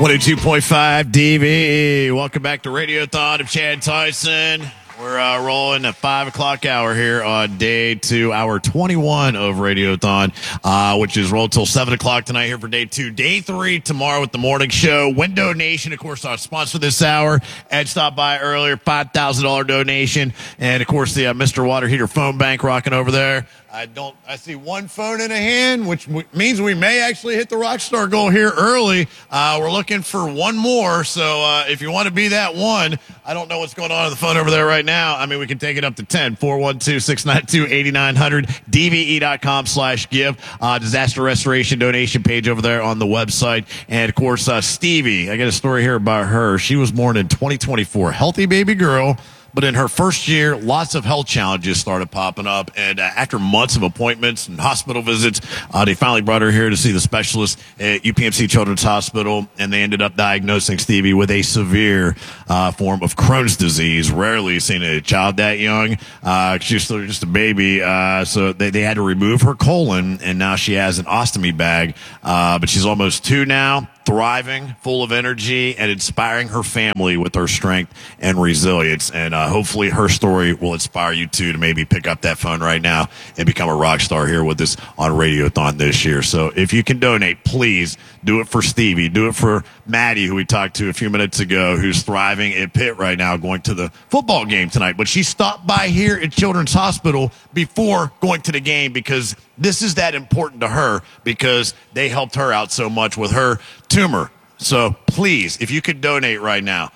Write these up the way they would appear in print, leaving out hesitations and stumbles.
102.5 DVE. Welcome back to Radiothon of Chad Tyson. We're rolling at 5 o'clock hour here on day 2, hour 21 of Radiothon, which is rolled till 7 o'clock tonight here for day 2. Day 3 tomorrow with the morning show. Window Nation, of course, our sponsor this hour. Ed stopped by earlier, $5,000 donation. And, of course, the Mr. Water Heater phone bank rocking over there. I see one phone in a hand, which means we may actually hit the Rockstar goal here early. We're looking for one more. So if you want to be that one, I don't know what's going on the phone over there right now. I mean, we can take it up to 10, 412-692-8900, dve.com/give, disaster restoration donation page over there on the website. And of course, Stevie, I got a story here about her. She was born in 2024, healthy baby girl. But in her first year, lots of health challenges started popping up. And after months of appointments and hospital visits, they finally brought her here to see the specialist at UPMC Children's Hospital. And they ended up diagnosing Stevie with a severe form of Crohn's disease. Rarely seen a child that young. She was still just a baby. So they had to remove her colon. And now she has an ostomy bag. But she's almost 2 now. Thriving, full of energy, and inspiring her family with her strength and resilience. And hopefully her story will inspire you too to maybe pick up that phone right now and become a rock star here with us on Radiothon this year. So if you can donate, please do it for Stevie. Do it for Maddie, who we talked to a few minutes ago, who's thriving at Pitt right now, going to the football game tonight. But she stopped by here at Children's Hospital before going to the game because this is that important to her because they helped her out so much with her tumor. So please, if you could donate right now,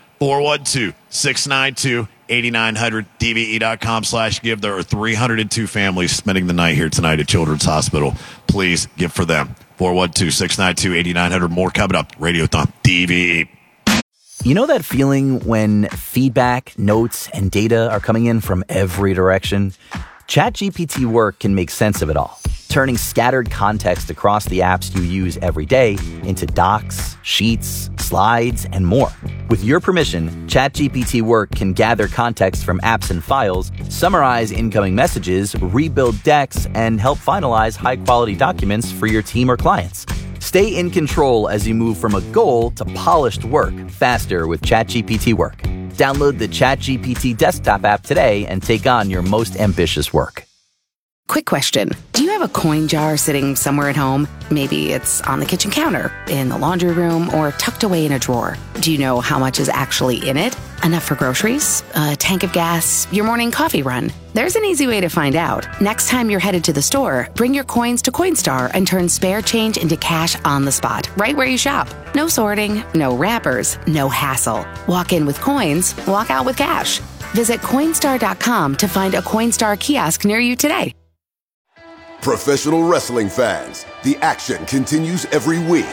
412-692-8900, dve.com/give. There are 302 families spending the night here tonight at Children's Hospital. Please give for them. 412-692-8900. More coming up. Radiothon DVE. You know that feeling when feedback, notes, and data are coming in from every direction? ChatGPT Work can make sense of it all, turning scattered context across the apps you use every day into docs, sheets, slides, and more. With your permission, ChatGPT Work can gather context from apps and files, summarize incoming messages, rebuild decks, and help finalize high-quality documents for your team or clients. Stay in control as you move from a goal to polished work faster with ChatGPT Work. Download the ChatGPT desktop app today and take on your most ambitious work. Quick question. Do you have a coin jar sitting somewhere at home? Maybe it's on the kitchen counter, in the laundry room, or tucked away in a drawer. Do you know how much is actually in it? Enough for groceries? A tank of gas? Your morning coffee run? There's an easy way to find out. Next time you're headed to the store, bring your coins to Coinstar and turn spare change into cash on the spot, right where you shop. No sorting, no wrappers, no hassle. Walk in with coins, walk out with cash. Visit Coinstar.com to find a Coinstar kiosk near you today. Professional wrestling fans, the action continues every week.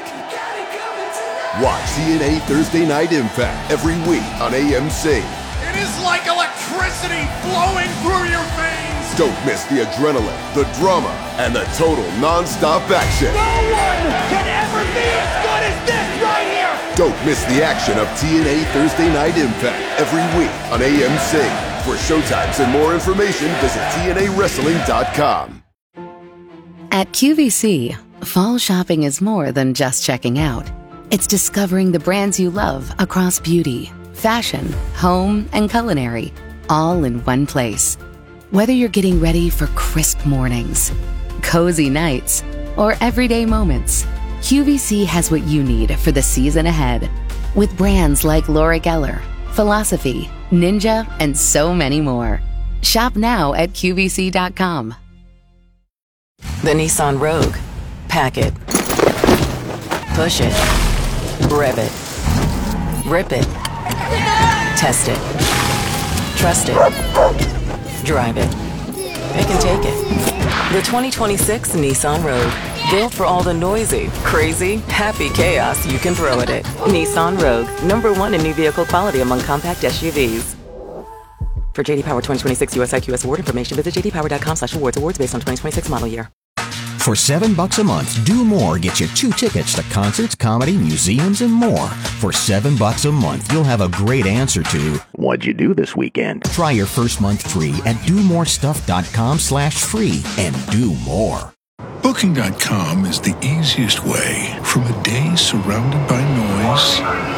Watch TNA Thursday Night Impact every week on AMC. It is like electricity flowing through your veins. Don't miss the adrenaline, the drama, and the total non-stop action. No one can ever be as good as this right here. Don't miss the action of TNA Thursday Night Impact every week on AMC. For showtimes and more information, visit TNAWrestling.com. At QVC, fall shopping is more than just checking out. It's discovering the brands you love across beauty, fashion, home, and culinary, all in one place. Whether you're getting ready for crisp mornings, cozy nights, or everyday moments, QVC has what you need for the season ahead. With brands like Laura Geller, Philosophy, Ninja, and so many more. Shop now at QVC.com. The Nissan Rogue. Pack it. Push it. Rev it. Rip it. Test it. Trust it. Drive it. It can take it. The 2026 Nissan Rogue. Built for all the noisy, crazy, happy chaos you can throw at it. Nissan Rogue. #1 in new vehicle quality among compact SUVs. For JD Power 2026 US IQS award information, visit jdpower.com/awards. Awards based on 2026 model year. For $7 a month, Do More gets you 2 tickets to concerts, comedy, museums, and more. For $7 a month, you'll have a great answer to, what'd you do this weekend? Try your first month free at domorestuff.com/free and do more. Booking.com is the easiest way from a day surrounded by noise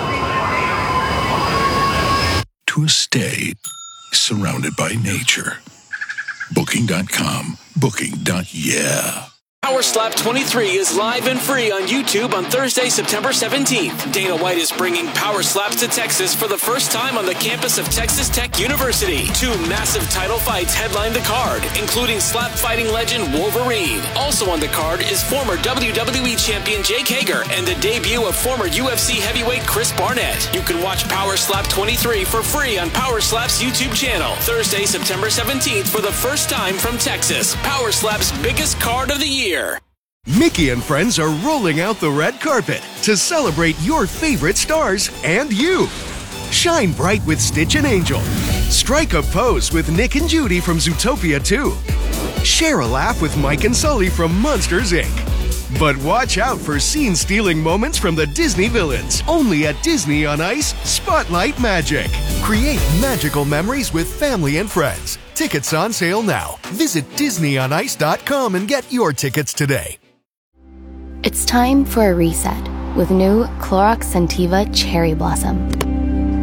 to a stay surrounded by nature. Booking.com. Booking.yeah. Power Slap 23 is live and free on YouTube on Thursday, September 17th. Dana White is bringing Power Slaps to Texas for the first time on the campus of Texas Tech University. 2 massive title fights headline the card, including slap fighting legend Wolverine. Also on the card is former WWE champion Jake Hager and the debut of former UFC heavyweight Chris Barnett. You can watch Power Slap 23 for free on Power Slap's YouTube channel. Thursday, September 17th for the first time from Texas. Power Slap's biggest card of the year. Mickey and friends are rolling out the red carpet to celebrate your favorite stars and you. Shine bright with Stitch and Angel. Strike a pose with Nick and Judy from Zootopia 2. Share a laugh with Mike and Sully from Monsters, Inc. But watch out for scene-stealing moments from the Disney villains. Only at Disney on Ice, Spotlight Magic. Create magical memories with family and friends. Tickets on sale now. Visit DisneyOnIce.com and get your tickets today. It's time for a reset with new Clorox Scentiva Cherry Blossom.